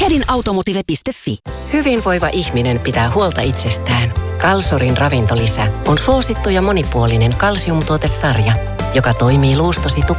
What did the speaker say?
Tähdinautomotive.fi. Hyvinvoiva ihminen pitää huolta itsestään. Kalsorin ravintolisä on suosittu ja monipuolinen kalsiumtuotesarja, joka toimii luustosi